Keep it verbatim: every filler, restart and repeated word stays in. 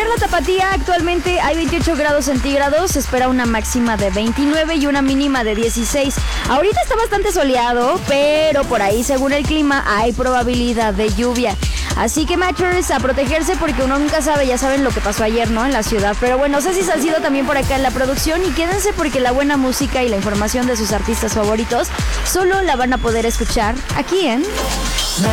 ver, la Tapatía actualmente hay veintiocho grados centígrados, se espera una máxima de veintinueve y una mínima de dieciséis. Ahorita está bastante soleado, pero por ahí, según el clima, hay probabilidad de lluvia. Así que, matchers, a protegerse porque uno nunca sabe, ya saben lo que pasó ayer, ¿no? En la ciudad. Pero bueno, sé si se ha sido también por acá en la producción y quédense porque la buena música y la información de sus artistas favoritos solo la van a poder escuchar aquí en...